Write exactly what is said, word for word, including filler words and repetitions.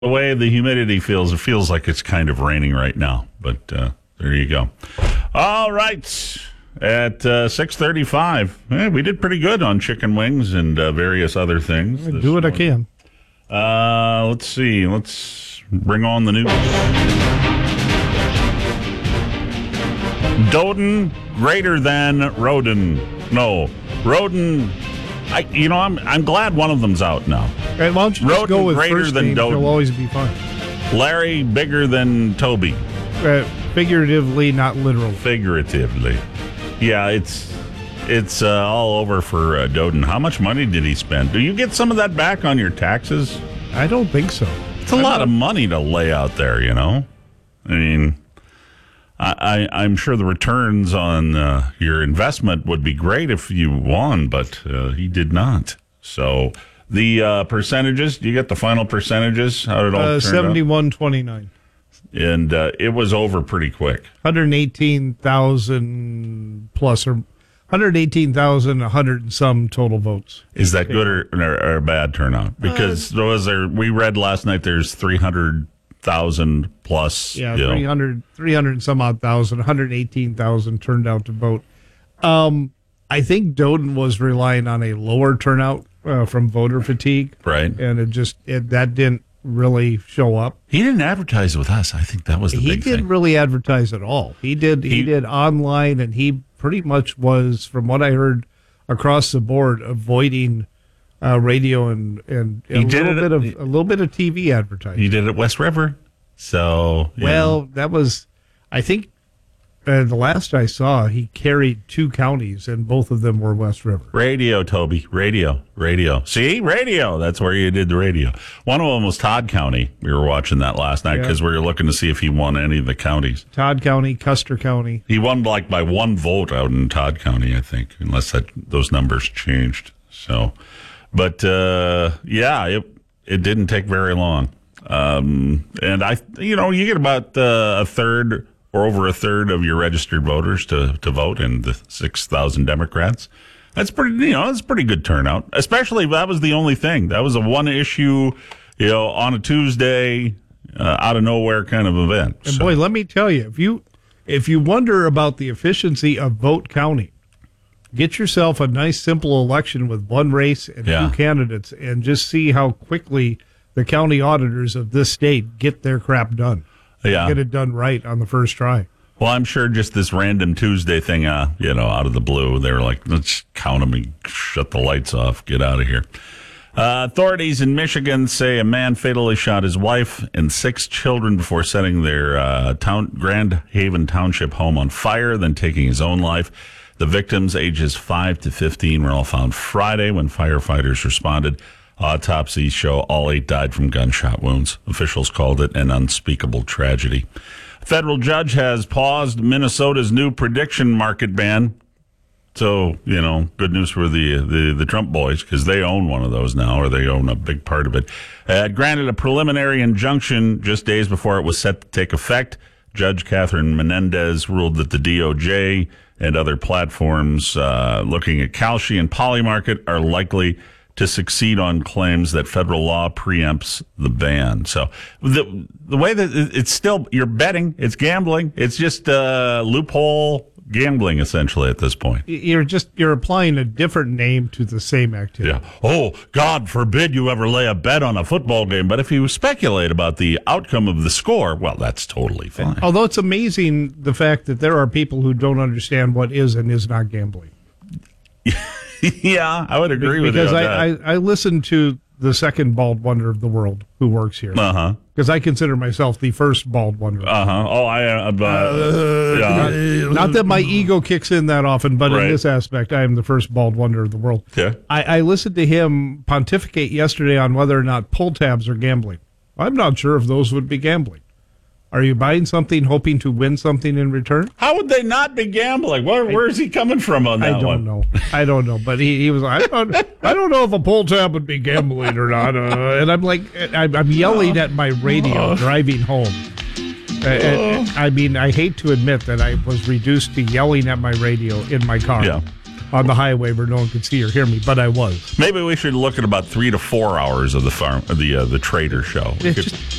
The way the humidity feels, it feels like it's kind of raining right now. But uh, there you go. All right. At uh, six thirty-five, eh, we did pretty good on chicken wings and uh, various other things. I do what I can. Uh, let's see. Let's bring on the news. Doden greater than Roden. No, Roden. I, you know, I'm I'm glad one of them's out now. Right, why don't you just Roden go with greater first than names? Doden. It'll always be fun. Larry bigger than Toby. Uh, figuratively, not literal. Figuratively. Yeah, it's it's uh, all over for uh, Doden. How much money did he spend? Do you get some of that back on your taxes? I don't think so. It's a I lot don't. of money to lay out there, you know? I mean, I, I, I'm sure the returns on uh, your investment would be great if you won, but uh, he did not. So the uh, percentages, do you get the final percentages? How did it all Uh, turn out? seventy-one twenty-nine. And uh, it was over pretty quick. one hundred eighteen thousand plus, or one hundred eighteen thousand, one hundred and some total votes. Is that good or, or, or a bad turnout? Because there was there, we read last night there's three hundred thousand plus. Yeah, you know. three hundred, three hundred and some odd thousand, one hundred eighteen thousand turned out to vote. Um, I think Doden was relying on a lower turnout uh, from voter fatigue. Right. And it just, it, that didn't really show up. He didn't advertise with us. I think that was the He big didn't thing. really advertise at all. He did, he, He- did online, and he pretty much was, from what I heard across the board, avoiding uh, radio and, and a He did little it- bit of a little bit of T V advertising. He did it at West River. So, you Well, know. that was, I think, uh, the last I saw, he carried two counties, and both of them were West River. Radio, Toby. Radio. Radio. See? Radio. That's where you did the radio. One of them was Todd County. We were watching that last night Yeah. because we were looking to see if he won any of the counties. Todd County, Custer County. He won like by one vote out in Todd County, I think, unless that those numbers changed. So, but uh, yeah, it it didn't take very long. Um, and I, you know, you get about uh, a third or over a third of your registered voters to, to vote in the six thousand Democrats. That's pretty, you know, that's a pretty good turnout, especially if that was the only thing. That was a one issue, you know, on a Tuesday, uh, out of nowhere kind of event. And So- boy, let me tell you, if you if you wonder about the efficiency of vote counting, get yourself a nice simple election with one race and Yeah. two candidates, and just see how quickly the county auditors of this state get their crap done. yeah. Get it done right on the first try. Well, I'm sure just this random Tuesday thing, uh, you know, out of the blue, they were like, let's count them and shut the lights off, get out of here. Uh, authorities in Michigan say a man fatally shot his wife and six children before setting their uh, town, Grand Haven Township home on fire, then taking his own life. The victims, ages five to fifteen, were all found Friday when firefighters responded. Autopsies show all eight died from gunshot wounds. Officials called it an unspeakable tragedy. A federal judge has paused Minnesota's new prediction market ban. So, you know, good news for the the, the Trump boys, because they own one of those now, or they own a big part of it. Uh, granted a preliminary injunction just days before it was set to take effect. Judge Catherine Menendez ruled that the D O J and other platforms uh, looking at Kalshi and Polymarket are likely to succeed on claims that federal law preempts the ban. So the the way that it's still, you're betting, it's gambling, it's just uh, loophole gambling essentially at this point. You're just you're applying a different name to the same activity. Yeah. Oh, God forbid you ever lay a bet on a football game. But if you speculate about the outcome of the score, well, that's totally fine. Although it's amazing the fact that there are people who don't understand what is and is not gambling. Yeah, I would agree with you Because on I, that. I, I listen to the second bald wonder of the world who works here. Uh-huh. Because I consider myself the first bald wonder. Uh-huh. Oh, I... Uh, uh, yeah. Not that my ego kicks in that often, but Right. in this aspect, I am the first bald wonder of the world. Okay. I, I listened to him pontificate yesterday on whether or not pull tabs are gambling. I'm not sure if those would be gambling. Are you buying something hoping to win something in return? How would they not be gambling? Where, where is he coming from on that I don't one? know. I don't know. But he, he was like, I don't, I don't know if a pull tab would be gambling or not. Uh, and I'm like, I'm, I'm yelling at my radio driving home. Uh, I mean, I hate to admit that I was reduced to yelling at my radio in my car. Yeah. on the highway where no one could see or hear me, but I was. Maybe we should look at about three to four hours of the farm, of the uh, the Trader show. We It's could- just